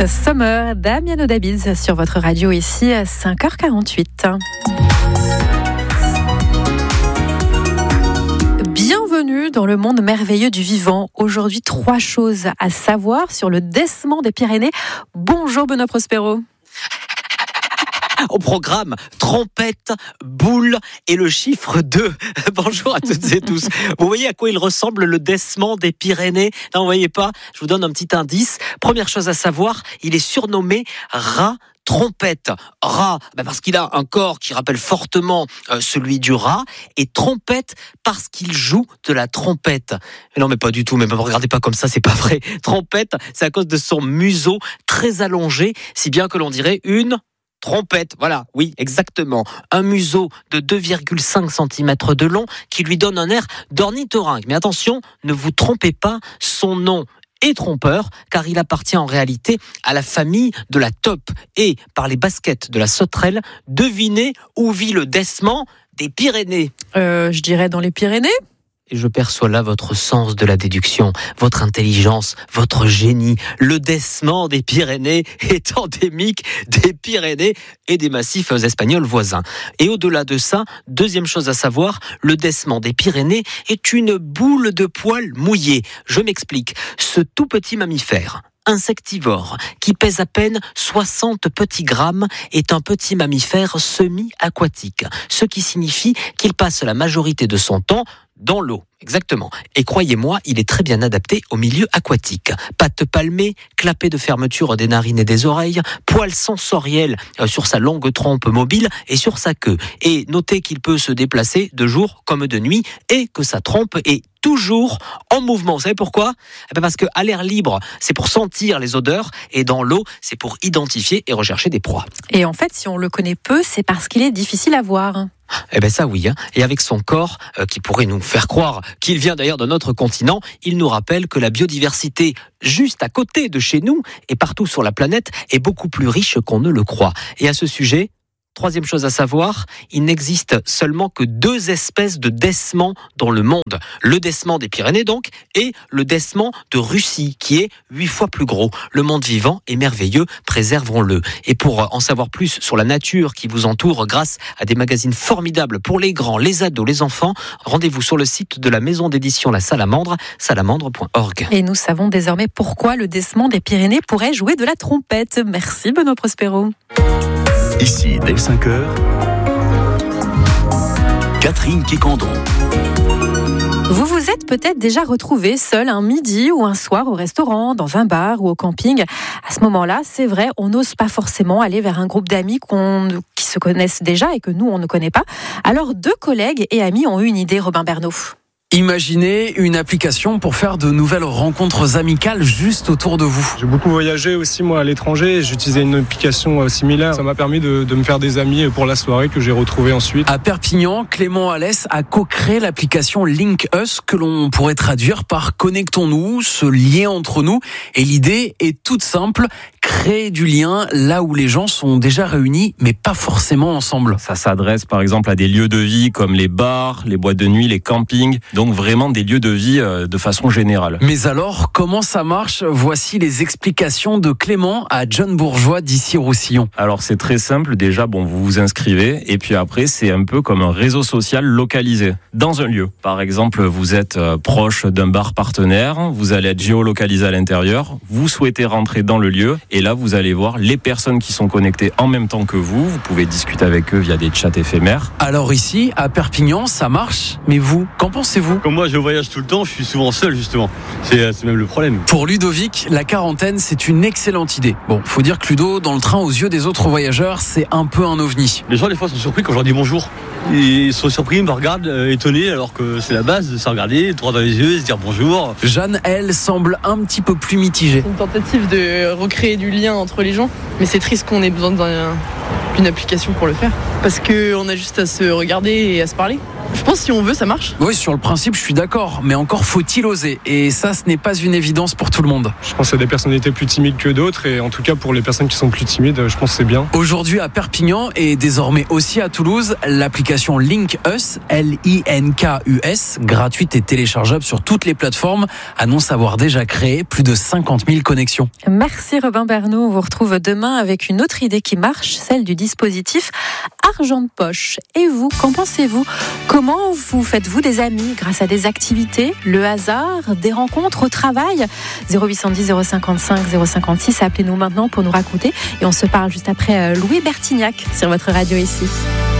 Summer d'Amiano Dabiz sur votre radio ici à 5h48. Bienvenue dans le monde merveilleux du vivant. Aujourd'hui, 3 choses à savoir sur le décement des Pyrénées. Bonjour Benoît Prospero. Au programme, trompette, boule et le chiffre 2. Bonjour à toutes et tous. Vous voyez à quoi il ressemble le décement des Pyrénées? Non, vous voyez pas? Je vous donne un petit indice. Première chose à savoir, il est surnommé rat trompette. Rat, parce qu'il a un corps qui rappelle fortement celui du rat, et trompette parce qu'il joue de la trompette. Mais non, mais pas du tout, mais ne me regardez pas comme ça, c'est pas vrai. Trompette, c'est à cause de son museau très allongé, si bien que l'on dirait une trompette, voilà, oui, exactement. Un museau de 2,5 cm de long qui lui donne un air d'ornithorynque. Mais attention, ne vous trompez pas, son nom est trompeur, car il appartient en réalité à la famille de la taupe. Et par les baskets de la sauterelle, devinez où vit le décement des Pyrénées. Je dirais dans les Pyrénées. Et je perçois là votre sens de la déduction, votre intelligence, votre génie. Le décement des Pyrénées est endémique des Pyrénées et des massifs espagnols voisins. Et au-delà de ça, deuxième chose à savoir, le décement des Pyrénées est une boule de poils mouillés. Je m'explique. Ce tout petit mammifère insectivore, qui pèse à peine 60 petits grammes, est un petit mammifère semi-aquatique. Ce qui signifie qu'il passe la majorité de son temps dans l'eau, exactement. Et croyez-moi, il est très bien adapté au milieu aquatique. Pattes palmées, clapet de fermeture des narines et des oreilles, poils sensoriels sur sa longue trompe mobile et sur sa queue. Et notez qu'il peut se déplacer de jour comme de nuit et que sa trompe est toujours en mouvement. Vous savez pourquoi? Parce qu'à l'air libre, c'est pour sentir les odeurs, et dans l'eau, c'est pour identifier et rechercher des proies. Et en fait, si on le connaît peu, c'est parce qu'il est difficile à voir. Ça oui, et avec son corps, qui pourrait nous faire croire qu'il vient d'ailleurs d'un autre continent, il nous rappelle que la biodiversité juste à côté de chez nous et partout sur la planète est beaucoup plus riche qu'on ne le croit. Et à ce sujet, troisième chose à savoir, il n'existe seulement que 2 espèces de décements dans le monde. Le décement des Pyrénées donc, et le décement de Russie, qui est 8 fois plus gros. Le monde vivant est merveilleux, préservons-le. Et pour en savoir plus sur la nature qui vous entoure grâce à des magazines formidables pour les grands, les ados, les enfants, rendez-vous sur le site de la maison d'édition La Salamandre, salamandre.org. Et nous savons désormais pourquoi le décement des Pyrénées pourrait jouer de la trompette. Merci Benoît Prospero. Ici, dès 5h, Catherine Quécandon. Vous vous êtes peut-être déjà retrouvé seul un midi ou un soir au restaurant, dans un bar ou au camping. À ce moment-là, c'est vrai, on n'ose pas forcément aller vers un groupe d'amis qui se connaissent déjà et que nous, on ne connaît pas. Alors, 2 collègues et amis ont eu une idée, Robin Bernot. Imaginez une application pour faire de nouvelles rencontres amicales juste autour de vous. J'ai beaucoup voyagé aussi moi à l'étranger, j'utilisais une application similaire. Ça m'a permis de me faire des amis pour la soirée que j'ai retrouvée ensuite. À Perpignan, Clément Alès a co-créé l'application Link Us, que l'on pourrait traduire par connectons-nous, ce lien entre nous. Et l'idée est toute simple, créer du lien là où les gens sont déjà réunis, mais pas forcément ensemble. Ça s'adresse par exemple à des lieux de vie comme les bars, les boîtes de nuit, les campings. Donc vraiment des lieux de vie de façon générale. Mais alors, comment ça marche? Voici les explications de Clément à John Bourgeois d'Issy-Roussillon. Alors c'est très simple, déjà vous vous inscrivez et puis après c'est un peu comme un réseau social localisé dans un lieu. Par exemple, vous êtes proche d'un bar partenaire, vous allez être géolocalisé à l'intérieur, vous souhaitez rentrer dans le lieu et là vous allez voir les personnes qui sont connectées en même temps que vous pouvez discuter avec eux via des chats éphémères. Alors ici, à Perpignan, ça marche, mais vous, qu'en pensez-vous? Comme moi je voyage tout le temps, je suis souvent seul justement. C'est même le problème. Pour Ludovic, la quarantaine c'est une excellente idée. Bon, faut dire que Ludo, dans le train aux yeux des autres voyageurs, c'est un peu un ovni. Les gens des fois sont surpris quand je leur dis bonjour. Ils sont surpris, ils me regardent étonnés alors que c'est la base de se regarder, droit dans les yeux, se dire bonjour. Jeanne, elle, semble un petit peu plus mitigée. C'est une tentative de recréer du lien entre les gens, mais c'est triste qu'on ait besoin d'une application pour le faire. Parce qu'on a juste à se regarder et à se parler. Je pense que si on veut, ça marche. Oui, sur le principe, je suis d'accord, mais encore faut-il oser. Et ça, ce n'est pas une évidence pour tout le monde. Je pense qu'il y a des personnalités plus timides que d'autres et en tout cas pour les personnes qui sont plus timides, je pense que c'est bien. Aujourd'hui à Perpignan et désormais aussi à Toulouse, l'application LinkUs, Linkus, gratuite et téléchargeable sur toutes les plateformes, annonce avoir déjà créé plus de 50 000 connexions. Merci Robin Bernot. On vous retrouve demain avec une autre idée qui marche, celle du dispositif argent de poche. Et vous, qu'en pensez-vous ? Comment vous faites-vous des amis grâce à des activités, le hasard, des rencontres au travail ? 0810 055 056, appelez-nous maintenant pour nous raconter. Et on se parle juste après Louis Bertignac sur votre radio ici.